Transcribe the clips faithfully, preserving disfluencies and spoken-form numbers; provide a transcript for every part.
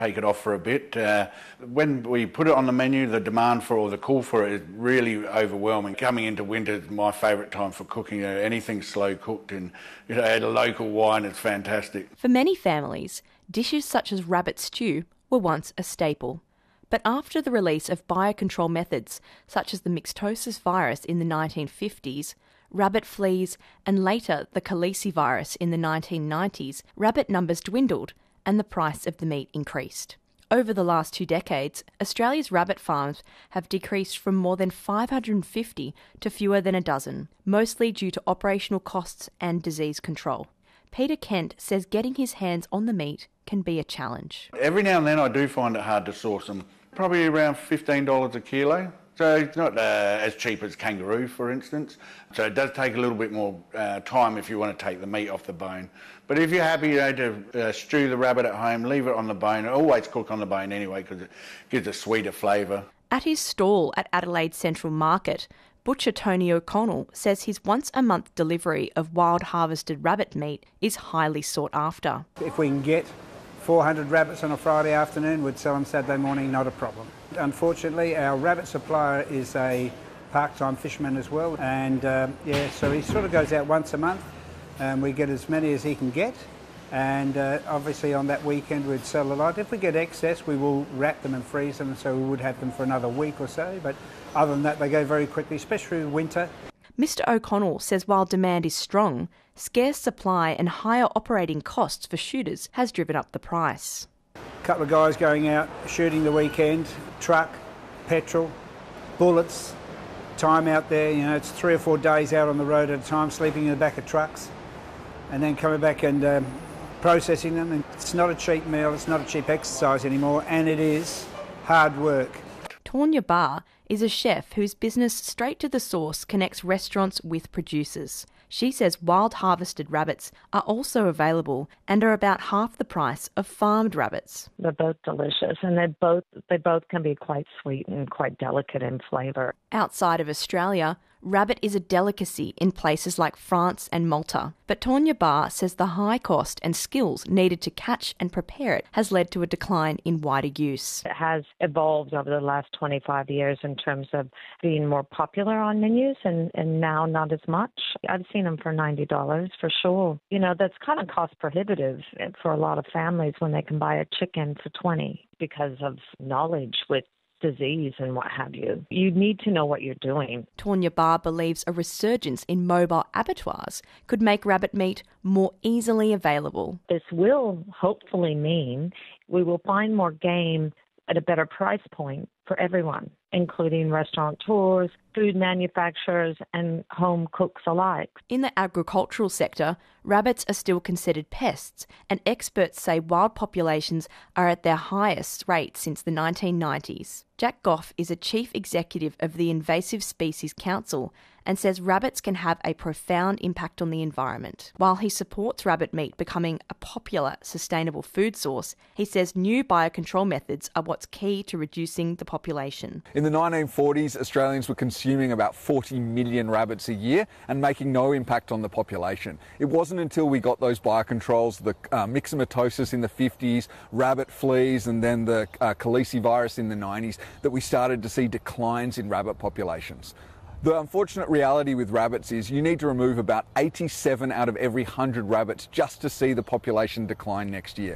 take it off for a bit. Uh, when we put it on the menu, the demand for or the call for it is really overwhelming. Coming into winter is my favourite time for cooking. Uh, anything slow cooked and you know, add a local wine, it's fantastic. For many families, dishes such as rabbit stew were once a staple. But after the release of biocontrol methods such as the myxotosis virus in the nineteen fifties, rabbit fleas, and later the Khaleesi virus in the nineteen nineties, rabbit numbers dwindled and the price of the meat increased. Over the last two decades, Australia's rabbit farms have decreased from more than five hundred fifty to fewer than a dozen, mostly due to operational costs and disease control. Peter Kent says getting his hands on the meat can be a challenge. Every now and then I do find it hard to source them, probably around fifteen dollars a kilo. So it's not uh, as cheap as kangaroo, for instance. So it does take a little bit more uh, time if you want to take the meat off the bone. But if you're happy you know, to uh, stew the rabbit at home, leave it on the bone. Always cook on the bone anyway because it gives a sweeter flavour. At his stall at Adelaide Central Market, butcher Tony O'Connell says his once-a-month delivery of wild-harvested rabbit meat is highly sought after. If we can get four hundred rabbits on a Friday afternoon, we'd sell them Saturday morning, not a problem. Unfortunately, our rabbit supplier is a part-time fisherman as well, and um, yeah, so he sort of goes out once a month, and we get as many as he can get, and uh, obviously on that weekend we'd sell a lot. If we get excess, we will wrap them and freeze them, so we would have them for another week or so, but other than that, they go very quickly, especially through winter. Mister O'Connell says while demand is strong, scarce supply and higher operating costs for shooters has driven up the price. A couple of guys going out shooting the weekend, truck, petrol, bullets, time out there, you know, it's three or four days out on the road at a time, sleeping in the back of trucks, and then coming back and um, processing them. And it's not a cheap meal, it's not a cheap exercise anymore, and it is hard work. Tanya Barr is a chef whose business Straight to the Source connects restaurants with producers. She says wild harvested rabbits are also available and are about half the price of farmed rabbits. They're both delicious, and they both they both can be quite sweet and quite delicate in flavour. Outside of Australia, rabbit is a delicacy in places like France and Malta. But Tanya Barr says the high cost and skills needed to catch and prepare it has led to a decline in wider use. It has evolved over the last twenty-five years in terms of being more popular on menus and, and now not as much. I've seen them for ninety dollars for sure. You know, that's kind of cost prohibitive for a lot of families when they can buy a chicken for twenty dollars because of knowledge with disease and what have you. You need to know what you're doing. Tanya Barr believes a resurgence in mobile abattoirs could make rabbit meat more easily available. This will hopefully mean we will find more game at a better price point for everyone, including restaurateurs, food manufacturers and home cooks alike. In the agricultural sector, rabbits are still considered pests, and experts say wild populations are at their highest rate since the nineteen nineties. Jack Goff is a chief executive of the Invasive Species Council and says rabbits can have a profound impact on the environment. While he supports rabbit meat becoming a popular, sustainable food source, he says new biocontrol methods are what's key to reducing the population. In the nineteen forties, Australians were consuming about forty million rabbits a year and making no impact on the population. It wasn't until we got those biocontrols, the uh, myxomatosis in the fifties, rabbit fleas, and then the uh, Khaleesi virus in the nineties, that we started to see declines in rabbit populations. The unfortunate reality with rabbits is you need to remove about eighty-seven out of every one hundred rabbits just to see the population decline next year.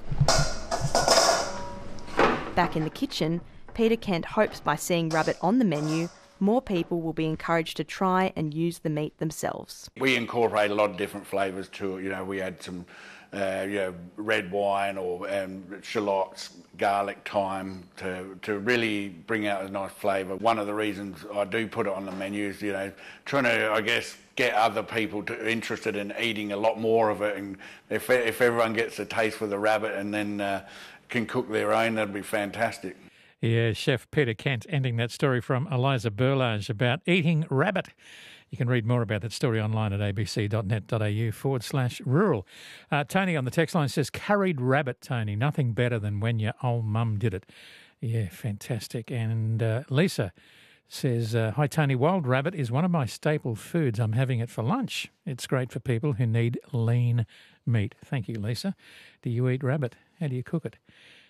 Back in the kitchen, Peter Kent hopes by seeing rabbit on the menu, more people will be encouraged to try and use the meat themselves. We incorporate a lot of different flavours to it. You know, we add some uh, you know, red wine or um, shallots, garlic, thyme to, to really bring out a nice flavour. One of the reasons I do put it on the menu is, you know, trying to, I guess, get other people to, interested in eating a lot more of it. And if, if everyone gets a taste for the rabbit and then uh, can cook their own, that'd be fantastic. Yeah, Chef Peter Kent ending that story from Eliza Burlage about eating rabbit. You can read more about that story online at abc.net.au forward slash rural. Uh, Tony on the text line says, curried rabbit, Tony, nothing better than when your old mum did it. Yeah, fantastic. And uh, Lisa says, uh, hi Tony, wild rabbit is one of my staple foods. I'm having it for lunch. It's great for people who need lean meat. Thank you, Lisa. Do you eat rabbit? How do you cook it?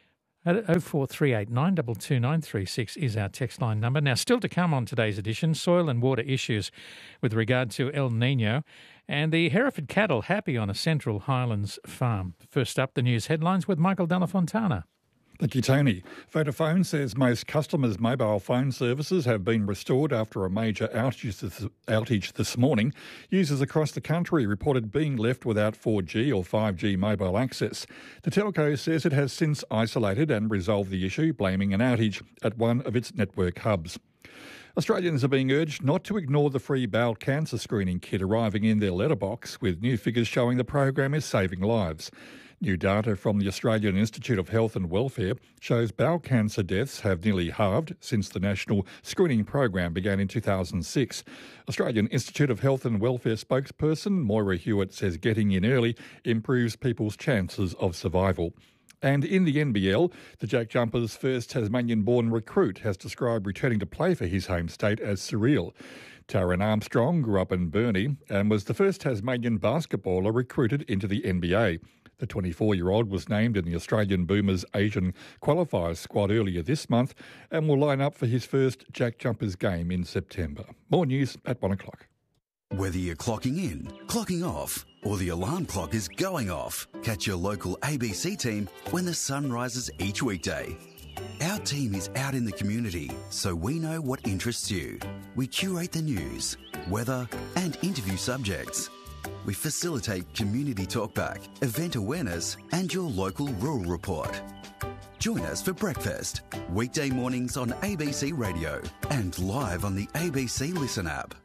oh four three eight nine two two nine three six is our text line number. Now, still to come on today's edition, soil and water issues with regard to El Nino and the Hereford cattle happy on a Central Highlands farm. First up, the news headlines with Michael Della Fontana. Thank you, Tony. Vodafone says most customers' mobile phone services have been restored after a major outage this, outage this morning. Users across the country reported being left without four G or five G mobile access. The telco says it has since isolated and resolved the issue, blaming an outage at one of its network hubs. Australians are being urged not to ignore the free bowel cancer screening kit arriving in their letterbox, with new figures showing the program is saving lives. New data from the Australian Institute of Health and Welfare shows bowel cancer deaths have nearly halved since the national screening program began in two thousand six. Australian Institute of Health and Welfare spokesperson Moira Hewitt says getting in early improves people's chances of survival. And in the N B L, the Jack Jumpers' first Tasmanian-born recruit has described returning to play for his home state as surreal. Taran Armstrong grew up in Burnie and was the first Tasmanian basketballer recruited into the N B A. The twenty-four-year-old was named in the Australian Boomers Asian qualifiers squad earlier this month and will line up for his first Jack Jumpers game in September. More news at one o'clock. Whether you're clocking in, clocking off, or the alarm clock is going off, catch your local A B C team when the sun rises each weekday. Our team is out in the community, so we know what interests you. We curate the news, weather, and interview subjects. We facilitate community talkback, event awareness, and your local rural report. Join us for breakfast, weekday mornings on A B C Radio and live on the A B C Listen app.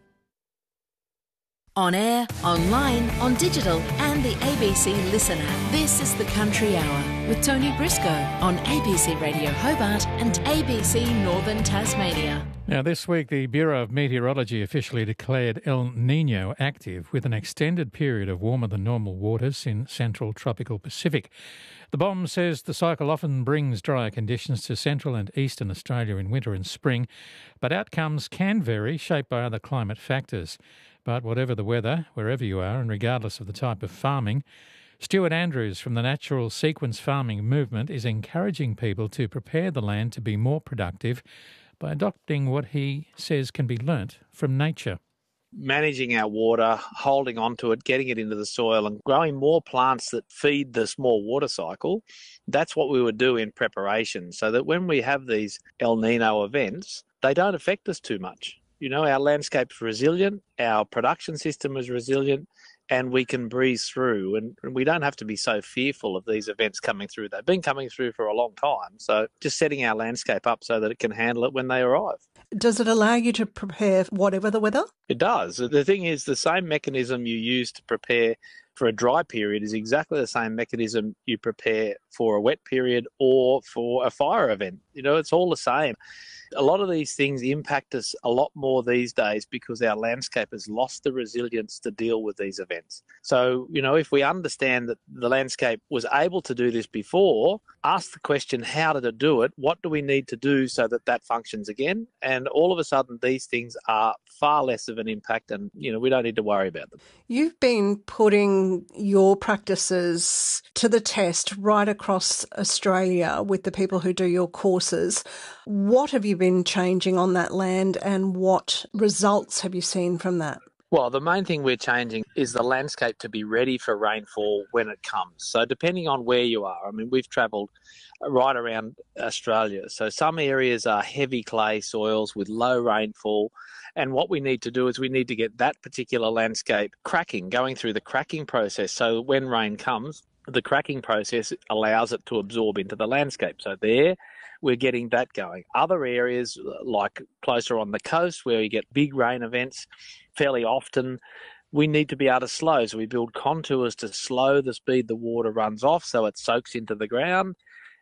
On air, online, on digital and the A B C Listen app. This is the Country Hour with Tony Briscoe on A B C Radio Hobart and A B C Northern Tasmania. Now, this week, the Bureau of Meteorology officially declared El Nino active with an extended period of warmer than normal waters in central tropical Pacific. The B O M says the cycle often brings drier conditions to central and eastern Australia in winter and spring, but outcomes can vary, shaped by other climate factors. But whatever the weather, wherever you are, and regardless of the type of farming, Stuart Andrews from the Natural Sequence Farming Movement is encouraging people to prepare the land to be more productive by adopting what he says can be learnt from nature. Managing our water, holding on to it, getting it into the soil and growing more plants that feed the small water cycle, that's what we would do in preparation so that when we have these El Nino events, they don't affect us too much. You know, our landscape's resilient, our production system is resilient, and we can breeze through. And we don't have to be so fearful of these events coming through. They've been coming through for a long time. So just setting our landscape up so that it can handle it when they arrive. Does it allow you to prepare whatever the weather? It does. The thing is, the same mechanism you use to prepare for a dry period is exactly the same mechanism you prepare for a wet period or for a fire event. You know, it's all the same. A lot of these things impact us a lot more these days because our landscape has lost the resilience to deal with these events. So, you know, if we understand that the landscape was able to do this before, ask the question, how did it do it? What do we need to do so that that functions again? And all of a sudden, these things are far less of an impact and, you know, we don't need to worry about them. You've been putting your practices to the test right across Australia with the people who do your courses. What have you been changing on that land and what results have you seen from that? Well, the main thing we're changing is the landscape to be ready for rainfall when it comes. So depending on where you are, I mean, we've travelled right around Australia. So some areas are heavy clay soils with low rainfall. And what we need to do is we need to get that particular landscape cracking, going through the cracking process. So when rain comes, the cracking process allows it to absorb into the landscape. So there, we're getting that going. Other areas, like closer on the coast where we get big rain events fairly often, we need to be able to slow. So we build contours to slow the speed the water runs off so it soaks into the ground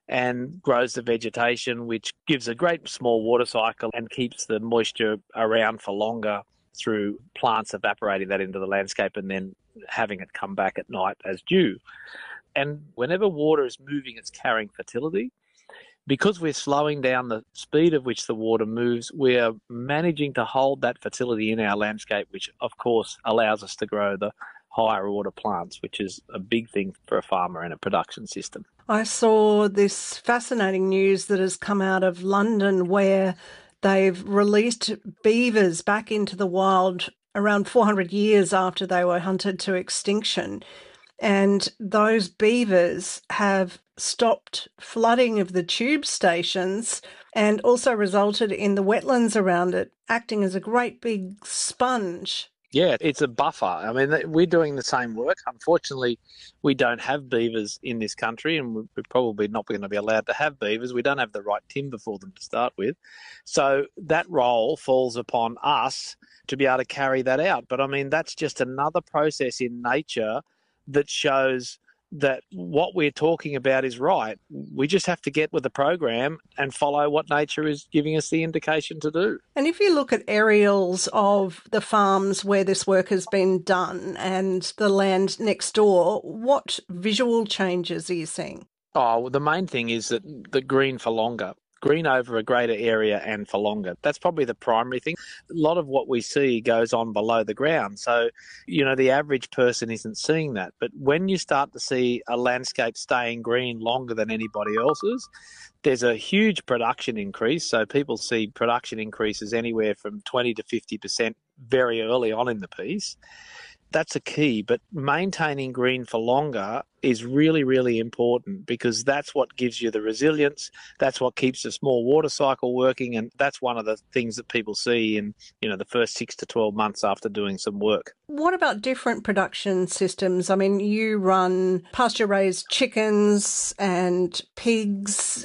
and grows the vegetation, which gives a great small water cycle and keeps the moisture around for longer through plants evaporating that into the landscape and then having it come back at night as dew. And whenever water is moving, it's carrying fertility. Because we're slowing down the speed of which the water moves, we're managing to hold that fertility in our landscape, which of course allows us to grow the higher order plants, which is a big thing for a farmer and a production system. I saw this fascinating news that has come out of London where they've released beavers back into the wild around four hundred years after they were hunted to extinction. And those beavers have stopped flooding of the tube stations and also resulted in the wetlands around it acting as a great big sponge. Yeah, it's a buffer. I mean, we're doing the same work. Unfortunately, we don't have beavers in this country, and we're probably not going to be allowed to have beavers. We don't have the right timber for them to start with. So that role falls upon us to be able to carry that out. But I mean, that's just another process in nature that shows that what we're talking about is right. We just have to get with the program and follow what nature is giving us the indication to do. And if you look at aerials of the farms where this work has been done and the land next door, what visual changes are you seeing? Oh, well, the main thing is that the green for longer. Green over a greater area and for longer. That's probably the primary thing. A lot of what we see goes on below the ground. So, you know, the average person isn't seeing that. But when you start to see a landscape staying green longer than anybody else's, there's a huge production increase. So people see production increases anywhere from twenty to fifty percent very early on in the piece. That's a key, but maintaining green for longer is really, really important because that's what gives you the resilience. That's what keeps the small water cycle working, and that's one of the things that people see in, you know, the first six to twelve months after doing some work. What about different production systems? I mean, you run pasture-raised chickens and pigs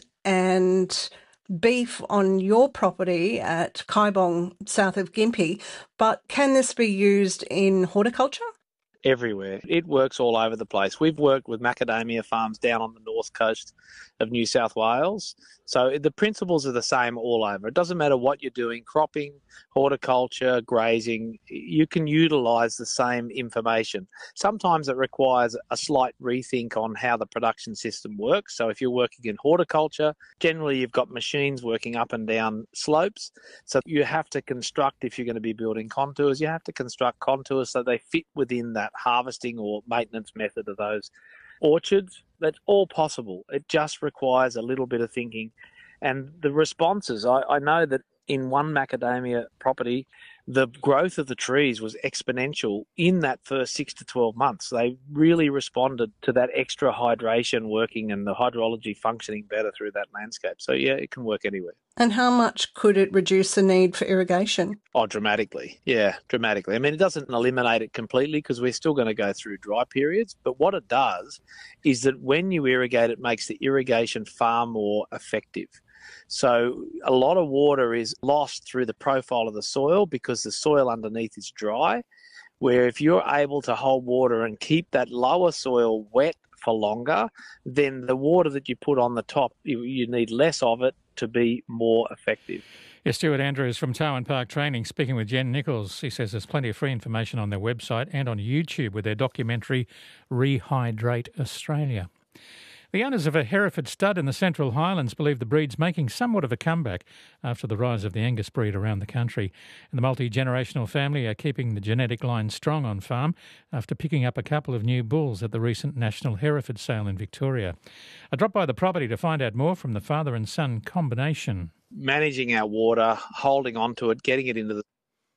and beef on your property at Kaibong, south of Gympie, but can this be used in horticulture? Everywhere. It works all over the place. We've worked with macadamia farms down on the north coast of New South Wales. So the principles are the same all over. It doesn't matter what you're doing, cropping, horticulture, grazing, you can utilise the same information. Sometimes it requires a slight rethink on how the production system works. So if you're working in horticulture, generally you've got machines working up and down slopes. So you have to construct, if you're going to be building contours, you have to construct contours so they fit within that harvesting or maintenance method of those orchards. That's all possible. It just requires a little bit of thinking. And the responses, I, I know that in one macadamia property, the growth of the trees was exponential in that first six to twelve months. They really responded to that extra hydration working and the hydrology functioning better through that landscape. So, yeah, it can work anywhere. And how much could it reduce the need for irrigation? Oh, dramatically. Yeah, dramatically. I mean, it doesn't eliminate it completely because we're still going to go through dry periods. But what it does is that when you irrigate, it makes the irrigation far more effective. So a lot of water is lost through the profile of the soil because the soil underneath is dry, where if you're able to hold water and keep that lower soil wet for longer, then the water that you put on the top, you, you need less of it to be more effective. Yes, Stuart Andrews from Tarwin Park Training speaking with Jen Nichols. He says there's plenty of free information on their website and on YouTube with their documentary Rehydrate Australia. The owners of a Hereford stud in the Central Highlands believe the breed's making somewhat of a comeback after the rise of the Angus breed around the country. And the multi-generational family are keeping the genetic line strong on farm after picking up a couple of new bulls at the recent National Hereford sale in Victoria. I dropped by the property to find out more from the father and son combination. Managing our water, holding on to it, getting it into the...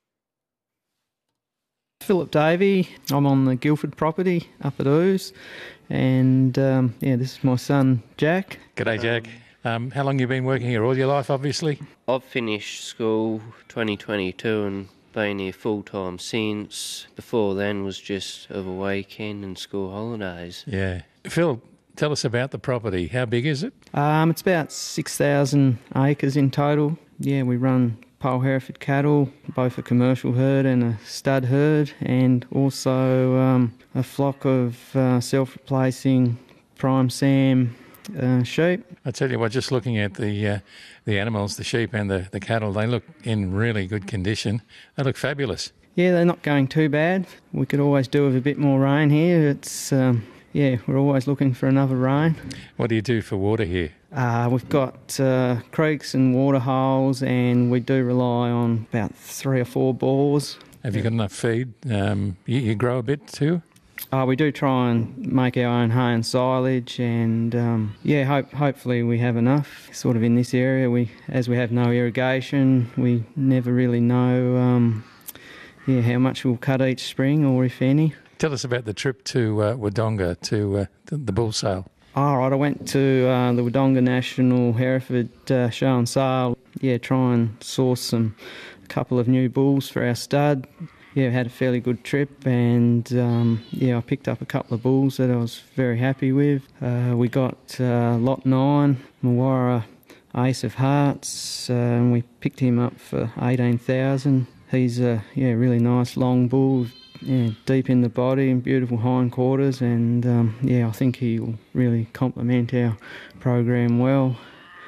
Philip Davey, I'm on the Guildford property up at Ouse. And, um, yeah, this is my son, Jack. G'day, Jack. Um, how long have you been working here? All your life, obviously? I've finished school twenty twenty-two and been here full-time since. Before then was just over weekend and school holidays. Yeah. Phil, tell us about the property. How big is it? Um, it's about six thousand acres in total. Yeah, we run Pole Hereford cattle, both a commercial herd and a stud herd, and also um, a flock of uh, self-replacing Prime Sam uh, sheep. I tell you what, just looking at the uh, the animals, the sheep and the, the cattle, they look in really good condition. They look fabulous. Yeah, they're not going too bad. We could always do with a bit more rain here. It's um, yeah, we're always looking for another rain. What do you do for water here? Uh, we've got uh, creeks and water holes, and we do rely on about three or four bores. Have you got enough feed? Um, you, you grow a bit too? Uh, we do try and make our own hay and silage, and um, yeah, hope, hopefully we have enough. Sort of in this area, we as we have no irrigation, we never really know um, yeah how much we'll cut each spring, or if any. Tell us about the trip to uh, Wodonga to uh, the, the bull sale. All right, I went to uh, the Wodonga National Hereford uh, Show and Sale. Yeah, try and source some a couple of new bulls for our stud. Yeah, had a fairly good trip, and um, yeah, I picked up a couple of bulls that I was very happy with. Uh, we got uh, lot nine, Mawara Ace of Hearts, uh, and we picked him up for eighteen thousand. He's a yeah really nice long bull, yeah, deep in the body and beautiful hindquarters, and um, yeah, I think he will really complement our program well.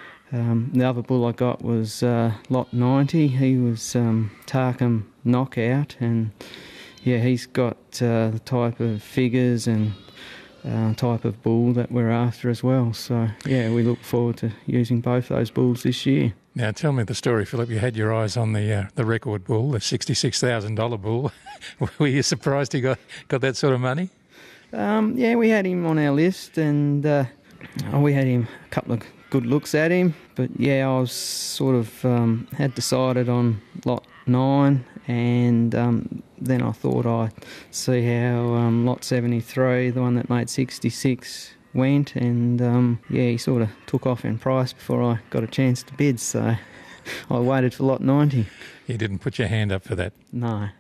Um, the other bull I got was uh, lot ninety. He was um, Tarkham Knockout, and yeah, he's got uh, the type of figures and uh, type of bull that we're after as well. So yeah, we look forward to using both those bulls this year. Now tell me the story, Philip. You had your eyes on the uh, the record bull, the sixty-six thousand dollars bull. Were you surprised he got, got that sort of money? Um, yeah, we had him on our list, and uh, oh, we had him a couple of good looks at him, but yeah, I was sort of um, had decided on lot nine, and um, then I thought I'd see how um, lot seventy-three, the one that made sixty-six, went, and um, yeah, he sort of took off in price before I got a chance to bid, so I waited for lot ninety. You didn't put your hand up for that? No.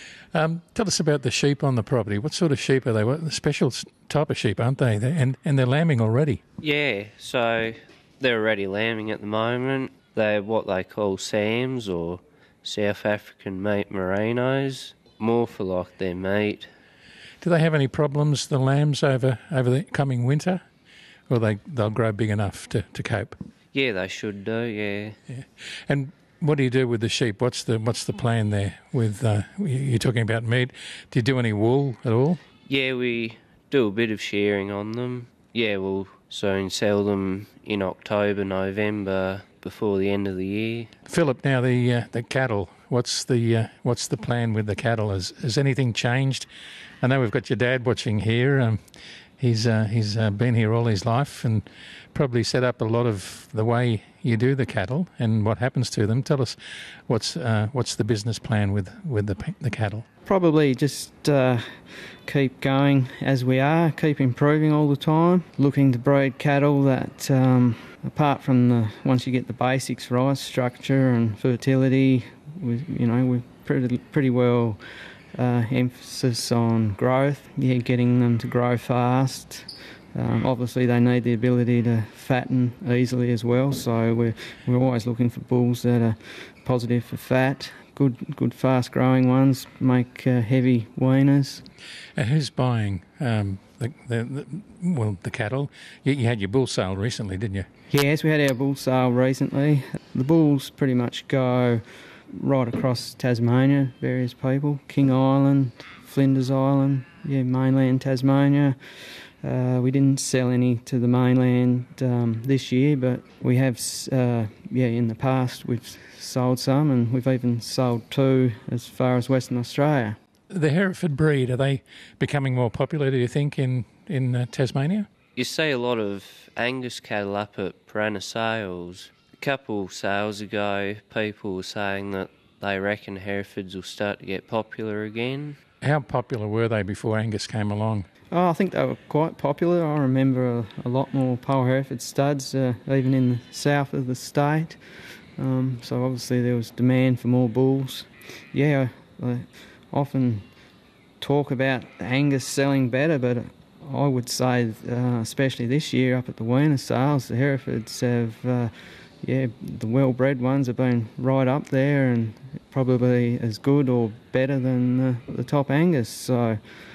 Um, tell us about the sheep on the property. What sort of sheep are they? What a special type of sheep, aren't they? They're, and, and they're lambing already. Yeah, so they're already lambing at the moment. They're what they call Sams, or South African meat merinos, more for like their meat. Do they have any problems, the lambs, over over the coming winter? Or they, they'll grow big enough to, to cope? Yeah, they should do, yeah. yeah. And what do you do with the sheep? What's the what's the plan there? With uh, you're talking about meat. Do you do any wool at all? Yeah, we do a bit of shearing on them. Yeah, we'll soon sell them in October, November, before the end of the year. Philip, now the uh, the cattle. What's the uh, what's the plan with the cattle? Has has anything changed? I know we've got your dad watching here. Um, he's uh, he's uh, been here all his life and probably set up a lot of the way you do the cattle and what happens to them. Tell us what's uh, what's the business plan with with the the cattle? Probably just uh, keep going as we are, keep improving all the time, looking to breed cattle that, um, apart from the once you get the basics right, structure and fertility, we, you know, we're pretty pretty well uh, emphasis on growth. Yeah, getting them to grow fast. Um, obviously, they need the ability to fatten easily as well. So we're we're always looking for bulls that are positive for fat. Good, good, fast-growing ones make uh, heavy weaners. And who's buying um, the, the, the well the cattle? You, you had your bull sale recently, didn't you? Yes, we had our bull sale recently. The bulls pretty much go right across Tasmania. Various people, King Island, Flinders Island, yeah, mainland Tasmania. Uh, we didn't sell any to the mainland um, this year, but we have, uh, yeah, in the past we've sold some, and we've even sold two as far as Western Australia. The Hereford breed, are they becoming more popular, do you think, in, in uh, Tasmania? You see a lot of Angus cattle up at Piranha Sales. A couple sales ago, people were saying that they reckon Herefords will start to get popular again. How popular were they before Angus came along? Oh, I think they were quite popular. I remember a, a lot more Poll Hereford studs, uh, even in the south of the state. Um, so obviously there was demand for more bulls. Yeah, I, I often talk about Angus selling better, but I would say, uh, especially this year up at the weaner sales, the Herefords have, uh, yeah, the well-bred ones have been right up there and probably as good or better than the, the top Angus. So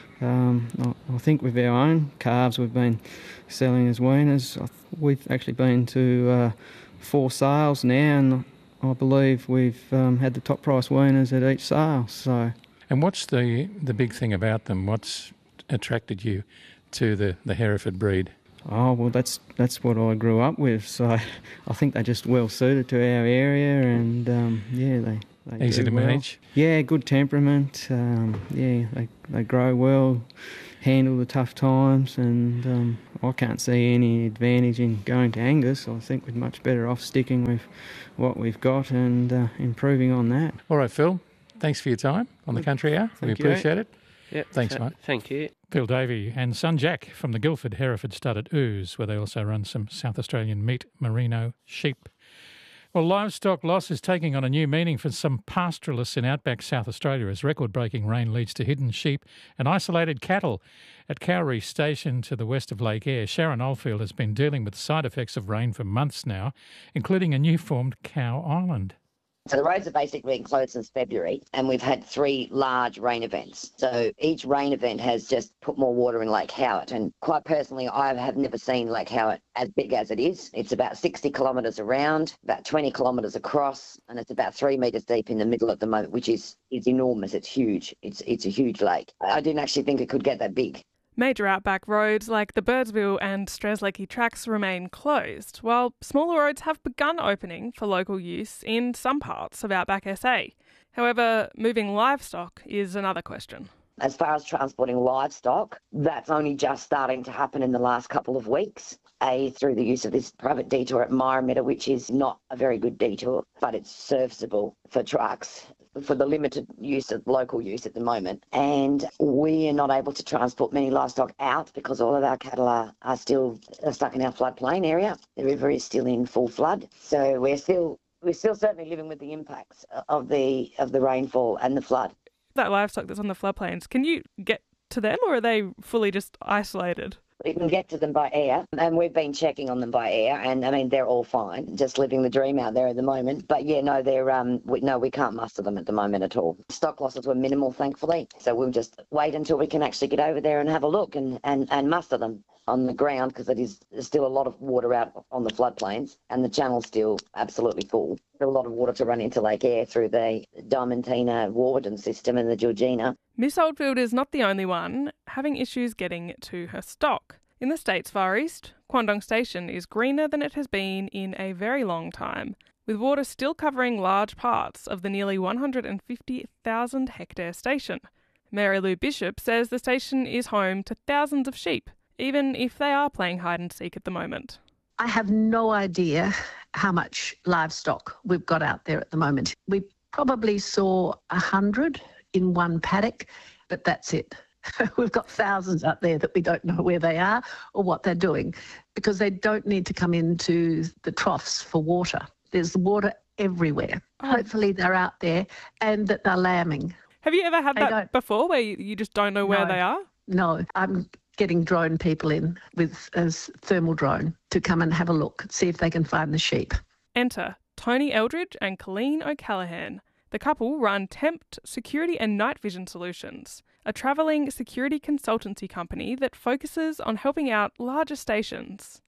um, I, I think with our own calves we've been selling as weaners. We've actually been to uh, four sales now, and I believe we've um, had the top price weaners at each sale. So, and what's the the big thing about them? What's attracted you to the, the Hereford breed? Oh, well, that's that's what I grew up with. So I think they're just well suited to our area, and um, yeah, they, they easy do to well. manage. Yeah, good temperament. Um, yeah, they they grow well, handle the tough times, and um, I can't see any advantage in going to Angus. I think we're much better off sticking with what we've got and uh, improving on that. All right, Phil, thanks for your time on the Country Hour. Thank we you. appreciate it. Yep, Thanks, th- mate. Thank you. Phil Davey and son Jack from the Guildford Hereford stud at Ooze, where they also run some South Australian meat merino sheep. Well, livestock loss is taking on a new meaning for some pastoralists in outback South Australia as record-breaking rain leads to hidden sheep and isolated cattle. At Cowrie Station to the west of Lake Eyre, Sharon Oldfield has been dealing with the side effects of rain for months now, including a new formed Cow Island. So the roads have basically been closed since February, and we've had three large rain events. So each rain event has just put more water in Lake Howard. And quite personally, I have never seen Lake Howard as big as it is. It's about sixty kilometres around, about twenty kilometres across, and it's about three metres deep in the middle at the moment, which is, is enormous. It's huge. It's, it's a huge lake. I didn't actually think it could get that big. Major outback roads like the Birdsville and Strzelecki tracks remain closed, while smaller roads have begun opening for local use in some parts of outback S A. However, moving livestock is another question. As far as transporting livestock, that's only just starting to happen in the last couple of weeks. A, through the use of this private detour at Myramitta, which is not a very good detour, but it's serviceable for trucks for the limited use of local use at the moment. And we are not able to transport many livestock out because all of our cattle are, are still are stuck in our floodplain area. The river is still in full flood. So we're still we're still certainly living with the impacts of the of the rainfall and the flood. That livestock that's on the floodplains, can you get to them or are they fully just isolated? We can get to them by air, and we've been checking on them by air, and I mean they're all fine, just living the dream out there at the moment. But yeah, no, they're um, we, no, we can't muster them at the moment at all. Stock losses were minimal, thankfully, so we'll just wait until we can actually get over there and have a look and and, and muster them on the ground, because it is there's still a lot of water out on the floodplains, and the channel's still absolutely full. There's a lot of water to run into Lake Eyre through the Diamantina Warburton system and the Georgina. Miss Oldfield is not the only one having issues getting to her stock. In the state's Far East, Quandong Station is greener than it has been in a very long time, with water still covering large parts of the nearly one hundred fifty thousand hectare station. Mary Lou Bishop says the station is home to thousands of sheep, even if they are playing hide and seek at the moment. I have no idea how much livestock we've got out there at the moment. We probably saw a hundred in one paddock, but that's it. We've got thousands out there that we don't know where they are or what they're doing, because they don't need to come into the troughs for water. There's water everywhere. Oh. Hopefully they're out there and that they're lambing. Have you ever had they that don't... before where you just don't know where no, they are? No, I'm getting drone people in with a thermal drone to come and have a look, see if they can find the sheep. Enter Tony Eldridge and Colleen O'Callaghan. The couple run Tempt Security and Night Vision Solutions, a travelling security consultancy company that focuses on helping out larger stations.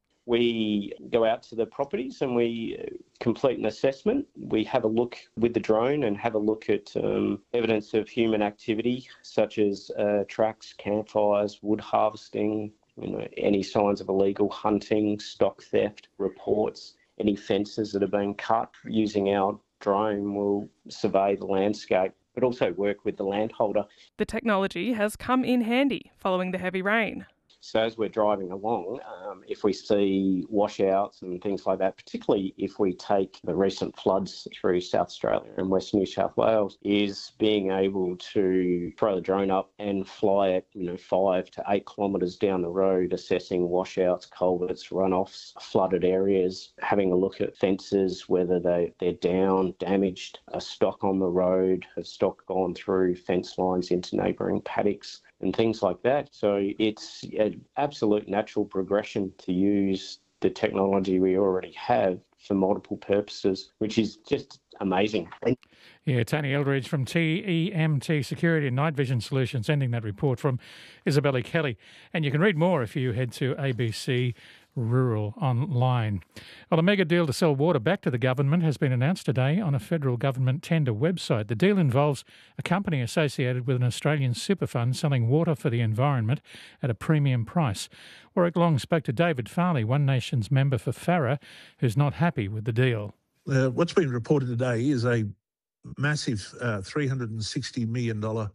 We go out to the properties and we complete an assessment. We have a look with the drone and have a look at um, evidence of human activity, such as uh, tracks, campfires, wood harvesting, you know, any signs of illegal hunting, stock theft, reports, any fences that are being cut. Using our drone, we'll survey the landscape, but also work with the landholder. The technology has come in handy following the heavy rain. So as we're driving along, um, if we see washouts and things like that, particularly if we take the recent floods through South Australia and West New South Wales, is being able to throw the drone up and fly it, you know, five to eight kilometres down the road, assessing washouts, culverts, runoffs, flooded areas, having a look at fences, whether they, they're down, damaged, a stock on the road, has stock gone through fence lines into neighbouring paddocks, and things like that. So it's an absolute natural progression to use the technology we already have for multiple purposes, which is just amazing. Yeah, Tony Eldridge from T E M T Security and Night Vision Solutions, ending that report from Isabella Kelly. And you can read more if you head to A B C Rural online. Well, a mega deal to sell water back to the government has been announced today on a federal government tender website. The deal involves a company associated with an Australian super fund selling water for the environment at a premium price. Warwick Long spoke to David Farley, One Nation's member for Farrer, who's not happy with the deal. Uh, what's been reported today is a massive uh, three hundred sixty million dollars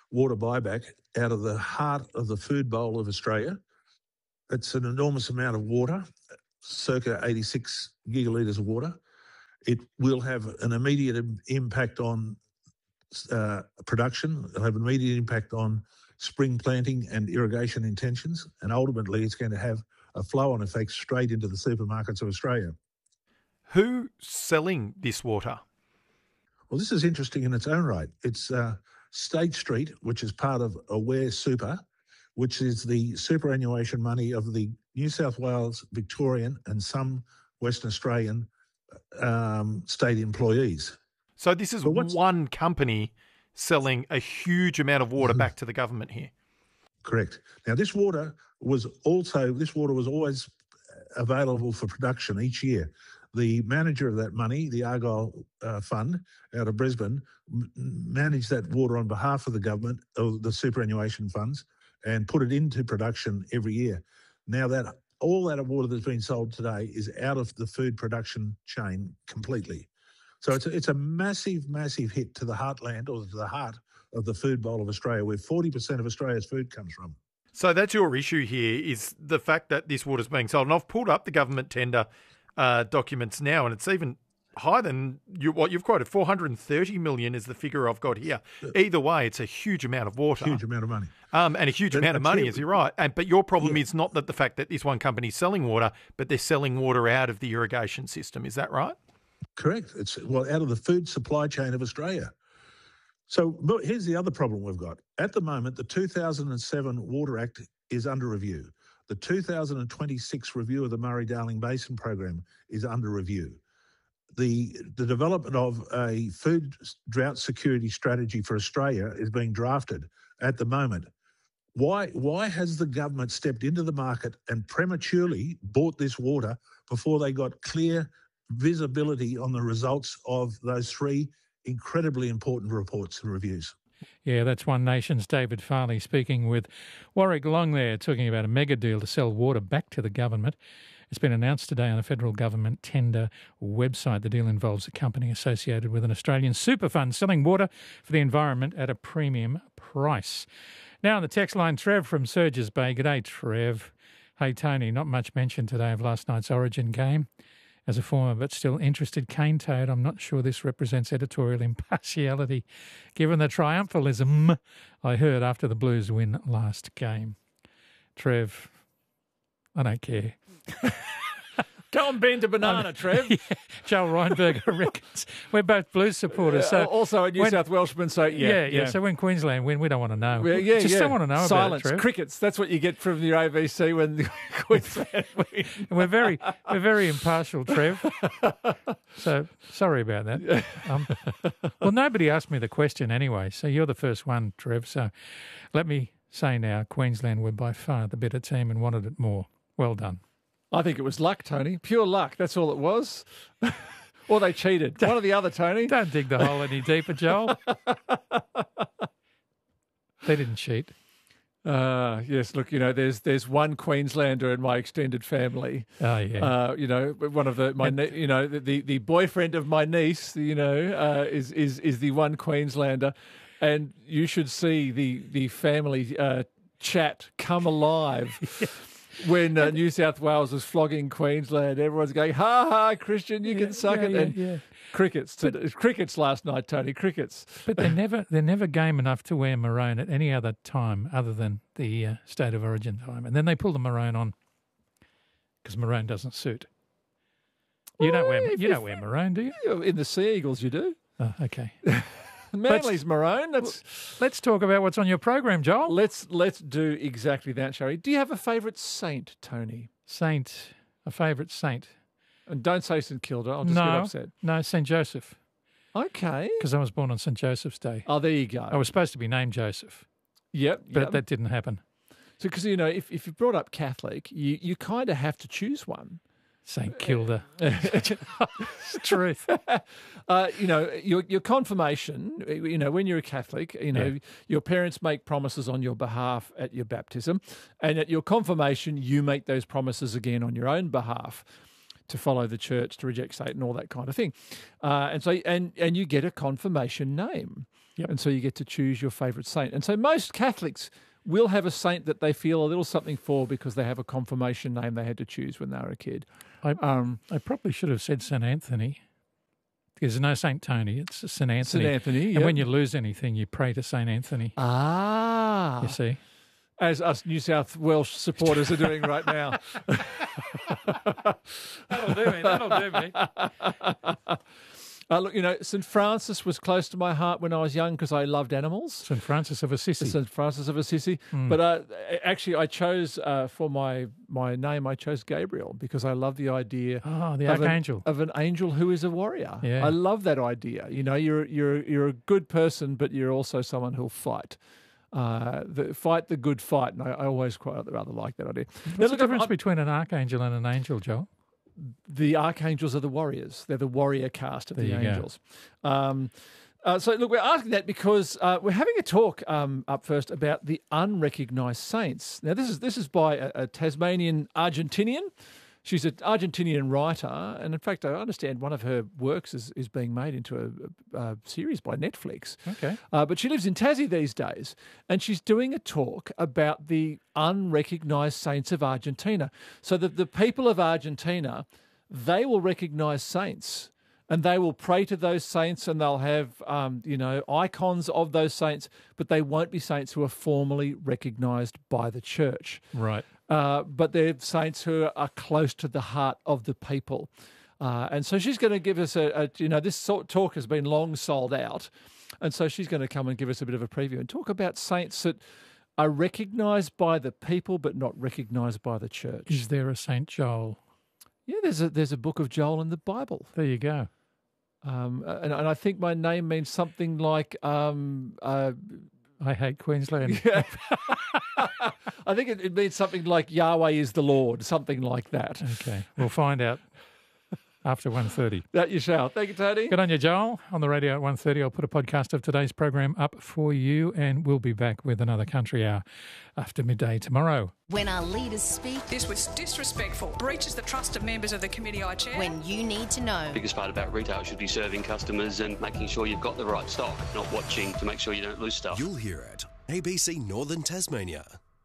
water buyback out of the heart of the food bowl of Australia. It's an enormous amount of water, circa eighty-six gigalitres of water. It will have an immediate impact on uh, production. It'll have an immediate impact on spring planting and irrigation intentions. And ultimately, it's going to have a flow-on effect straight into the supermarkets of Australia. Who's selling this water? Well, this is interesting in its own right. It's uh, State Street, which is part of Aware Super, which is the superannuation money of the New South Wales, Victorian and some Western Australian um, state employees. So this is one company selling a huge amount of water back to the government here. Correct. Now, this water was also, this water was always available for production each year. The manager of that money, the Argyle uh, Fund out of Brisbane, m- managed that water on behalf of the government, of the superannuation funds, and put it into production every year. Now that all that water that's been sold today is out of the food production chain completely. So it's a, it's a massive, massive hit to the heartland, or to the heart of the food bowl of Australia, where forty percent of Australia's food comes from. So that's your issue here, is the fact that this water's being sold. And I've pulled up the government tender uh, documents now, and it's even higher than you, what you've quoted. four hundred thirty million is the figure I've got here. Either way, it's a huge amount of water. Huge amount of money. Um, and a huge But- amount of but money, here- is you're right. And, but your problem is not that the fact that this one company's selling water, but they're selling water out of the irrigation system. Is that right? Correct. It's, well, out of the food supply chain of Australia. So but here's the other problem we've got. At the moment, the two thousand seven Water Act is under review. The two thousand twenty-six review of the Murray-Darling Basin Program is under review. The, the development of a food drought security strategy for Australia is being drafted at the moment. Why, why has the government stepped into the market and prematurely bought this water before they got clear visibility on the results of those three incredibly important reports and reviews? Yeah, that's One Nation's David Farley speaking with Warwick Long there, talking about a mega deal to sell water back to the government. It's been announced today on a federal government tender website. The deal involves a company associated with an Australian super fund selling water for the environment at a premium price. Now on the text line, Trev from Surges Bay. G'day, Trev. Hey, Tony, not much mention today of last night's Origin game. As a former but still interested cane toad, I'm not sure this represents editorial impartiality, given the triumphalism I heard after the Blues win last game. Trev, I don't care. Go and bend a banana, Um, Trev. Yeah, Joel Reinberger reckons we're both Blues supporters. So Uh, also a New when- South Welshman, so yeah, yeah, yeah, yeah. So when Queensland win, we don't want to know. Yeah, We yeah, just yeah. don't want to know Silence, about it, Trev. crickets. That's what you get from your A B C when the Queensland win. We're very, we're very impartial, Trev. So sorry about that. Um, well, nobody asked me the question anyway, so you're the first one, Trev. So let me say now, Queensland were by far the better team and wanted it more. Well done. I think it was luck, Tony. Pure luck. That's all it was. Or they cheated. One or the other, Tony. Don't dig the hole any deeper, Joel. They didn't cheat. Uh, yes, look, you know, there's there's one Queenslander in my extended family. Oh, yeah. Uh, you know, one of the my ne- you know the, the the boyfriend of my niece, you know, uh, is is is the one Queenslander, and you should see the the family uh, chat come alive. When uh, New South Wales was flogging Queensland, everyone's going, "Ha ha, Christian, you can suck yeah, it." yeah, and yeah. crickets, to, crickets last night, Tony. Crickets. But they're never they're never game enough to wear maroon at any other time other than the uh, State of Origin time, and then they pull the maroon on because maroon doesn't suit. You don't wear if- you don't if- wear maroon, do you? In the Sea Eagles, you do. Oh, okay. Manly's maroon. That's Let's talk about what's on your program, Joel. let's let's do exactly that, shall we? Do you have a favourite saint, Tony? Saint, a favourite saint. And don't say St Kilda. I'll just get No, upset. no, Saint Joseph, Okay. because I was born on Saint Joseph's Day. Oh, there you go. I was supposed to be named Joseph, Yep. but yep. that didn't happen. So, because you know, if if you're brought up Catholic, you you kind of have to choose one. Saint Kilda. It's truth. Uh, you know, your your confirmation, you know, when you're a Catholic, you know, Yeah. your parents make promises on your behalf at your baptism, and at your confirmation, you make those promises again on your own behalf. to follow the church, to reject Satan, all that kind of thing. Uh, and so, and and you get a confirmation name, yep. and so you get to choose your favourite saint. And so most Catholics will have a saint that they feel a little something for because they have a confirmation name they had to choose when they were a kid. I, um, I probably should have said Saint Anthony. There's no Saint Tony, it's Saint Anthony. Saint Anthony, And yep. when you lose anything, you pray to Saint Anthony. Ah. You see? As us New South Welsh supporters are doing right now. That'll do me, that'll do me. Uh, look, you know, Saint Francis was close to my heart when I was young because I loved animals. Saint Francis of Assisi. Saint Francis of Assisi. Mm. But uh, actually, I chose uh, for my my name, I chose Gabriel because I love the idea oh, the of, archangel. An, of an angel who is a warrior. Yeah. I love that idea. You know, you're you're you're a good person, but you're also someone who'll fight. Uh, the, fight the good fight, and I, I always quite rather like that idea. What's Now, the look, difference I'm, between an archangel and an angel, Joel? The archangels are the warriors. They're the warrior caste of There the you go. angels. Um, uh, so, look, we're asking that because uh, we're having a talk um, up first about the unrecognised saints. Now, this is this is by a, a Tasmanian Argentinian. She's an Argentinian writer, and in fact, I understand one of her works is, is being made into a, a, a series by Netflix. Okay. Uh, but she lives in Tassie these days, and she's doing a talk about the unrecognised saints of Argentina. So that the people of Argentina, they will recognise saints, and they will pray to those saints, and they'll have, um, you know, icons of those saints, but they won't be saints who are formally recognised by the church. Right. Uh, but they're saints who are close to the heart of the people. Uh, and so she's going to give us a, a, you know, this sort talk has been long sold out. And so she's going to come and give us a bit of a preview and talk about saints that are recognised by the people but not recognised by the church. Is there a Saint Joel? Yeah, there's a there's a book of Joel in the Bible. There you go. Um, and, and I think my name means something like... Um, uh, I hate Queensland. Yeah. I think it, it means something like Yahweh is the Lord, something like that. Okay, we'll find out after one thirty. That you shall. Thank you, Tony. Good on you, Joel. On the radio at one thirty, I'll put a podcast of today's program up for you, and we'll be back with another Country Hour after midday tomorrow. When our leaders speak, this was disrespectful, breaches the trust of members of the committee I chair. When you need to know. The biggest part about retail should be serving customers and making sure you've got the right stock, not watching to make sure you don't lose stuff. You'll hear it. A B C Northern Tasmania.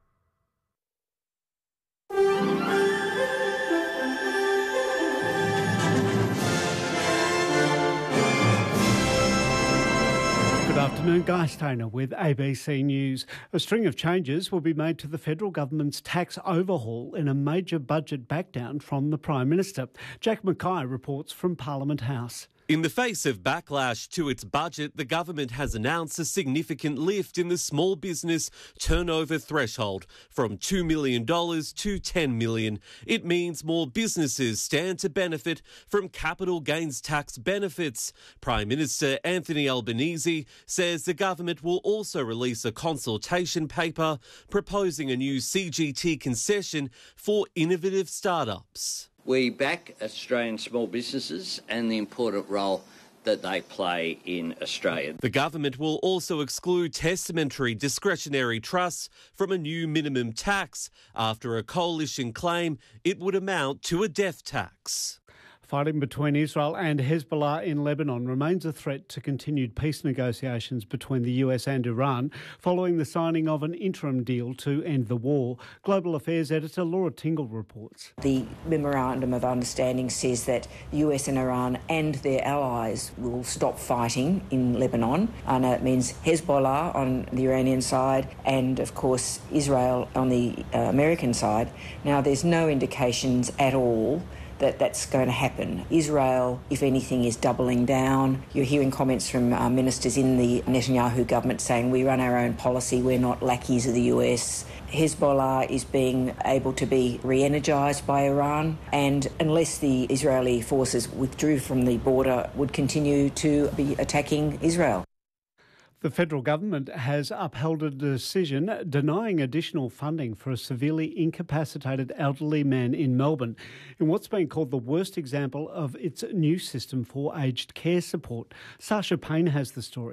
Good afternoon, Guy Stainer with A B C News. A string of changes will be made to the federal government's tax overhaul in a major budget backdown from the Prime Minister. Jack Mackay reports from Parliament House. In the face of backlash to its budget, the government has announced a significant lift in the small business turnover threshold from two million dollars to ten million dollars. It means more businesses stand to benefit from capital gains tax benefits. Prime Minister Anthony Albanese says the government will also release a consultation paper proposing a new C G T concession for innovative startups. We back Australian small businesses and the important role that they play in Australia. The government will also exclude testamentary discretionary trusts from a new minimum tax after a coalition claim it would amount to a death tax. Fighting between Israel and Hezbollah in Lebanon remains a threat to continued peace negotiations between the U S and Iran following the signing of an interim deal to end the war. Global Affairs editor Laura Tingle reports. The Memorandum of Understanding says that the U S and Iran and their allies will stop fighting in Lebanon. And it means Hezbollah on the Iranian side and, of course, Israel on the uh, American side. Now, there's no indications at all that that's going to happen. Israel, if anything, is doubling down. You're hearing comments from uh, ministers in the Netanyahu government saying we run our own policy, we're not lackeys of the U S. Hezbollah is being able to be re-energised by Iran, and unless the Israeli forces withdrew from the border, would continue to be attacking Israel. The federal government has upheld a decision denying additional funding for a severely incapacitated elderly man in Melbourne in what's been called the worst example of its new system for aged care support. Sasha Payne has the story.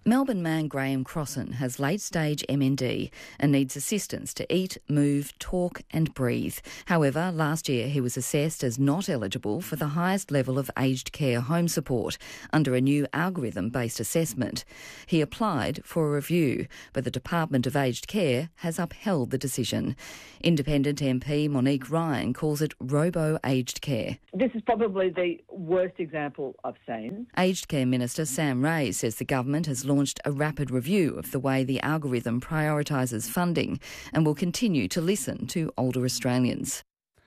Melbourne man Graham Crossan has late-stage M N D and needs assistance to eat, move, talk and breathe. However, last year he was assessed as not eligible for the highest level of aged care home support under a new algorithm-based assessment. He applied for a review, but the Department of Aged Care has upheld the decision. Independent M P Monique Ryan calls it robo-aged care. This is probably the worst example I've seen. Aged Care Minister Sam Ray says the government has launched a rapid review of the way the algorithm prioritises funding and will continue to listen to older Australians.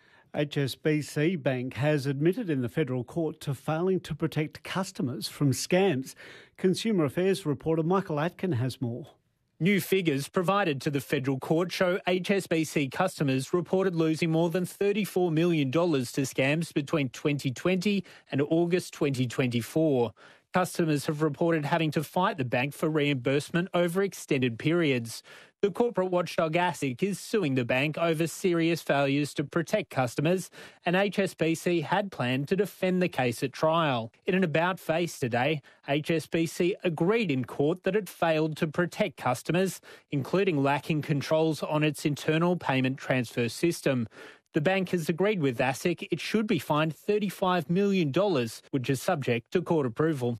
H S B C Bank has admitted in the federal court to failing to protect customers from scams. Consumer Affairs reporter Michael Atkin has more. New figures provided to the federal court show H S B C customers reported losing more than thirty-four million dollars to scams between twenty twenty and August twenty twenty-four. Customers have reported having to fight the bank for reimbursement over extended periods. The corporate watchdog ASIC is suing the bank over serious failures to protect customers, and H S B C had planned to defend the case at trial. In an about-face today, H S B C agreed in court that it failed to protect customers, including lacking controls on its internal payment transfer system. The bank has agreed with ASIC it should be fined thirty-five million dollars, which is subject to court approval.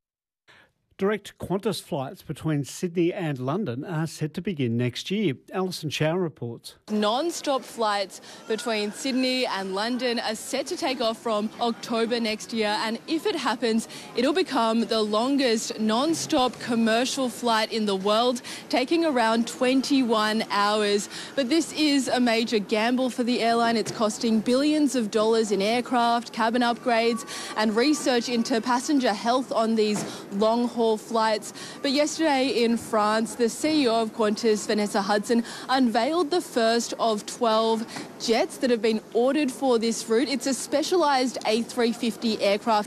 Direct Qantas flights between Sydney and London are set to begin next year. Alison Chow reports. Non-stop flights between Sydney and London are set to take off from October next year, and if it happens, it'll become the longest non-stop commercial flight in the world, taking around twenty-one hours. But this is a major gamble for the airline. It's costing billions of dollars in aircraft, cabin upgrades and research into passenger health on these long-haul flights. But yesterday in France, the C E O of Qantas, Vanessa Hudson, unveiled the first of twelve jets that have been ordered for this route. It's a specialised A three fifty aircraft.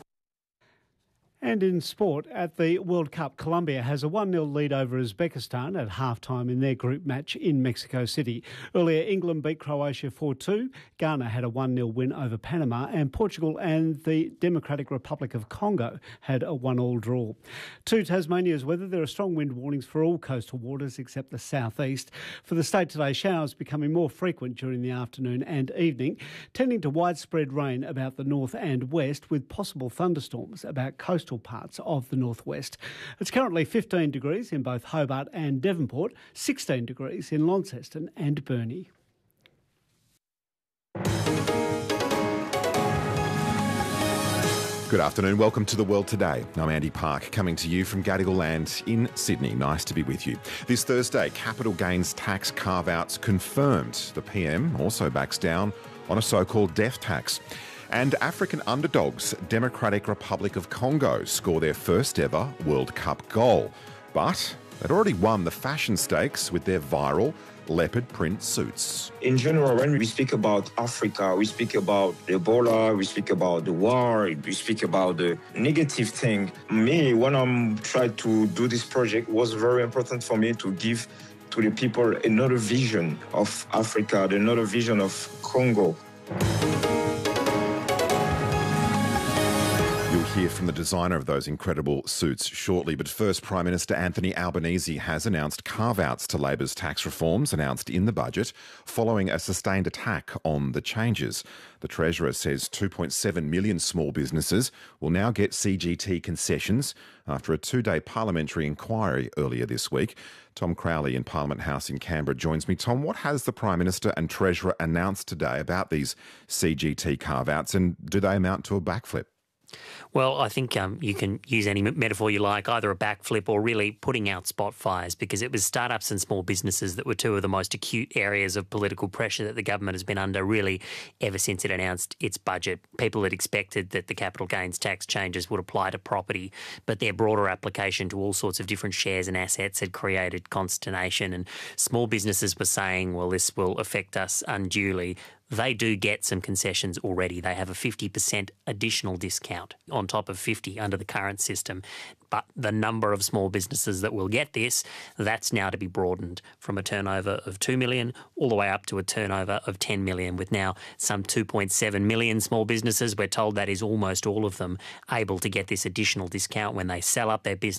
And in sport, at the World Cup, Colombia has a one nil lead over Uzbekistan at half-time in their group match in Mexico City. Earlier, England beat Croatia four two, Ghana had a one nil win over Panama, and Portugal and the Democratic Republic of Congo had a one all draw. To Tasmania's weather, there are strong wind warnings for all coastal waters except the southeast. For the state today, showers becoming more frequent during the afternoon and evening, tending to widespread rain about the north and west, with possible thunderstorms about coastal parts of the northwest. It's currently fifteen degrees in both Hobart and Devonport, sixteen degrees in Launceston and Burnie. Good afternoon. Welcome to The World Today. I'm Andy Park, coming to you from Gadigal Land in Sydney. Nice to be with you. This Thursday, capital gains tax carve-outs confirmed. The P M also backs down on a so-called death tax. And African underdogs, Democratic Republic of Congo, score their first ever World Cup goal. But they'd already won the fashion stakes with their viral leopard print suits. In general, when we speak about Africa, we speak about Ebola, we speak about the war, we speak about the negative thing. Me, when I'm trying to do this project, it was very important for me to give to the people another vision of Africa, another vision of Congo. You'll hear from the designer of those incredible suits shortly. But first, Prime Minister Anthony Albanese has announced carve-outs to Labor's tax reforms announced in the budget following a sustained attack on the changes. The Treasurer says two point seven million small businesses will now get C G T concessions after a two-day parliamentary inquiry earlier this week. Tom Crowley in Parliament House in Canberra joins me. Tom, what has the Prime Minister and Treasurer announced today about these C G T carve-outs, and do they amount to a backflip? Well, I think um, you can use any metaphor you like, either a backflip or really putting out spot fires, because it was startups and small businesses that were two of the most acute areas of political pressure that the government has been under really ever since it announced its budget. People had expected that the capital gains tax changes would apply to property, but their broader application to all sorts of different shares and assets had created consternation, and small businesses were saying, well, this will affect us unduly. They do get some concessions already. They have a fifty percent additional discount on top of fifty under the current system. But the number of small businesses that will get this, that's now to be broadened from a turnover of two million all the way up to a turnover of ten million, with now some two point seven million small businesses. We're told that is almost all of them able to get this additional discount when they sell up their business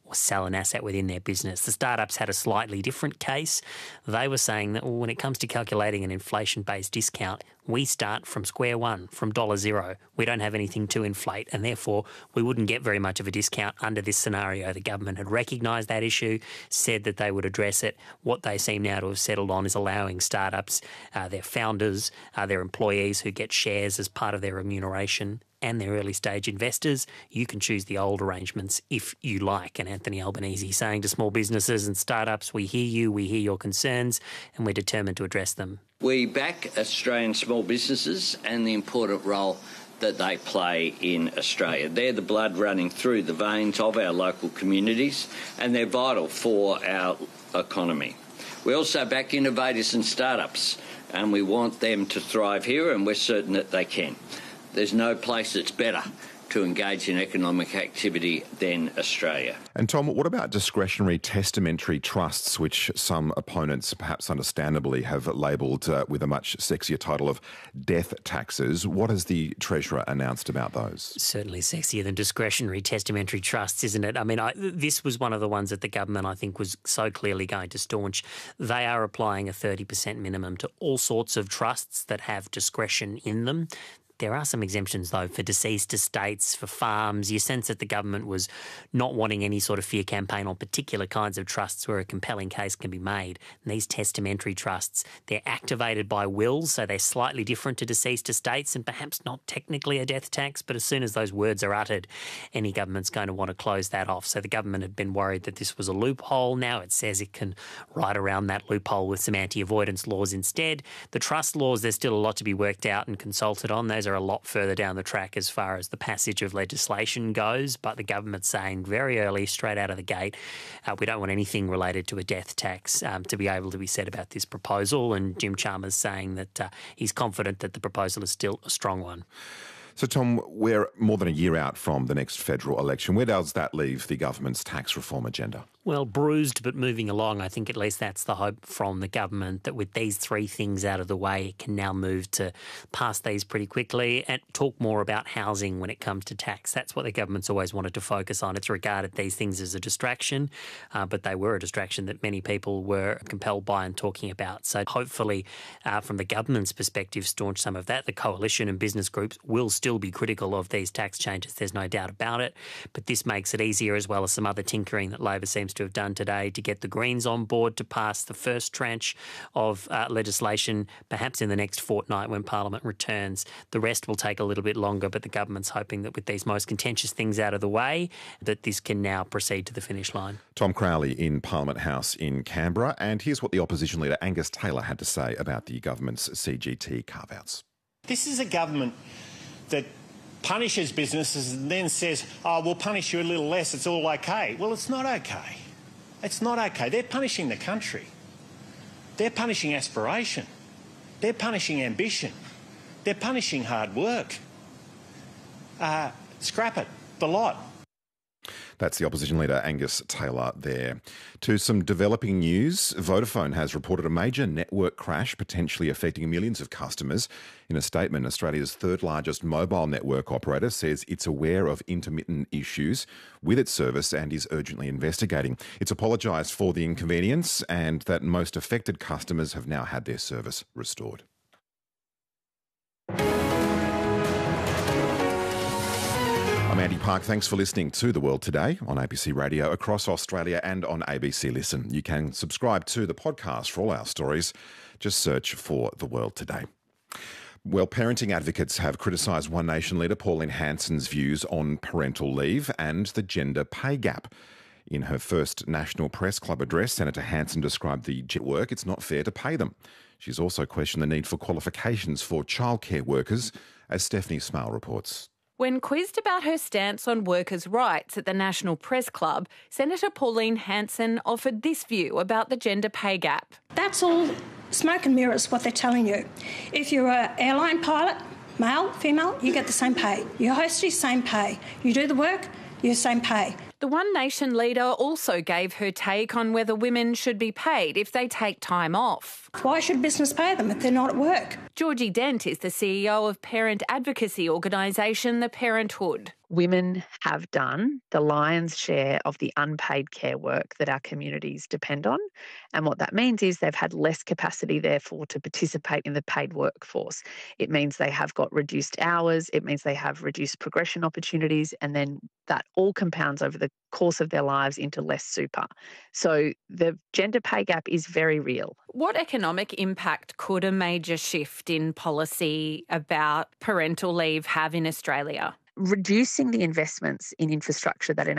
or sell an asset within their business. The startups had a slightly different case. They were saying that well, when it comes to calculating an inflation-based discount, we start from square one, from dollar zero. We don't have anything to inflate, and therefore we wouldn't get very much of a discount under this scenario. The government had recognised that issue, said that they would address it. What they seem now to have settled on is allowing startups, uh, their founders, uh, their employees who get shares as part of their remuneration, and their early stage investors. You can choose the old arrangements if you like. And Anthony Albanese saying to small businesses and startups, we hear you, we hear your concerns, and we're determined to address them. We back Australian small businesses and the important role that they play in Australia. They're the blood running through the veins of our local communities, and they're vital for our economy. We also back innovators and startups, and we want them to thrive here, and we're certain that they can. There's no place that's better to engage in economic activity than Australia. And Tom, what about discretionary testamentary trusts, which some opponents, perhaps understandably, have labelled uh, with a much sexier title of death taxes? What has the Treasurer announced about those? Certainly sexier than discretionary testamentary trusts, isn't it? I mean, I, this was one of the ones that the government, I think, was so clearly going to staunch. They are applying a thirty percent minimum to all sorts of trusts that have discretion in them. There are some exemptions, though, for deceased estates, for farms. You sense that the government was not wanting any sort of fear campaign on particular kinds of trusts where a compelling case can be made. And these testamentary trusts, they're activated by wills, so they're slightly different to deceased estates and perhaps not technically a death tax, but as soon as those words are uttered, any government's going to want to close that off. So the government had been worried that this was a loophole. Now it says it can ride around that loophole with some anti-avoidance laws instead. The trust laws, there's still a lot to be worked out and consulted on. Those are a lot further down the track as far as the passage of legislation goes, but the government's saying very early, straight out of the gate, uh, we don't want anything related to a death tax um, to be able to be said about this proposal. And Jim Chalmers saying that uh, he's confident that the proposal is still a strong one. So, Tom, we're more than a year out from the next federal election. Where does that leave the government's tax reform agenda? Well, bruised but moving along. I think at least that's the hope from the government, that with these three things out of the way, it can now move to pass these pretty quickly and talk more about housing when it comes to tax. That's what the government's always wanted to focus on. It's regarded these things as a distraction, uh, but they were a distraction that many people were compelled by and talking about. So hopefully, uh, from the government's perspective, staunch some of that. The coalition and business groups will still be critical of these tax changes. There's no doubt about it. But this makes it easier, as well as some other tinkering that Labor seems to have done today, to get the Greens on board to pass the first tranche of uh, legislation, perhaps in the next fortnight when Parliament returns. The rest will take a little bit longer, but the government's hoping that with these most contentious things out of the way, that this can now proceed to the finish line. Tom Crowley in Parliament House in Canberra. And here's what the opposition leader Angus Taylor had to say about the government's C G T carve-outs. This is a government that punishes businesses and then says, oh, we'll punish you a little less, it's all okay. Well, it's not okay. It's not okay. They're punishing the country. They're punishing aspiration. They're punishing ambition. They're punishing hard work. Uh, scrap it, the lot. That's the opposition leader Angus Taylor there. To some developing news, Vodafone has reported a major network crash potentially affecting millions of customers. In a statement, Australia's third largest mobile network operator says it's aware of intermittent issues with its service and is urgently investigating. It's apologised for the inconvenience and that most affected customers have now had their service restored. I'm Andy Park. Thanks for listening to The World Today on A B C Radio across Australia and on A B C Listen. You can subscribe to the podcast for all our stories. Just search for The World Today. Well, parenting advocates have criticised One Nation leader Pauline Hanson's views on parental leave and the gender pay gap. In her first National Press Club address, Senator Hanson described the work. It's not fair to pay them. She's also questioned the need for qualifications for childcare workers, as Stephanie Smale reports. When quizzed about her stance on workers' rights at the National Press Club, Senator Pauline Hanson offered this view about the gender pay gap. That's all smoke and mirrors, what they're telling you. If you're an airline pilot, male, female, you get the same pay. You're hostess, same pay. You do the work, you're same pay. The One Nation leader also gave her take on whether women should be paid if they take time off. Why should business pay them if they're not at work? Georgie Dent is the C E O of parent advocacy organisation The Parenthood. Women have done the lion's share of the unpaid care work that our communities depend on. And what that means is they've had less capacity, therefore, to participate in the paid workforce. It means they have got reduced hours. It means they have reduced progression opportunities. And then that all compounds over the course of their lives into less super. So the gender pay gap is very real. What economic impact could a major shift in policy about parental leave have in Australia? Reducing the investments in infrastructure that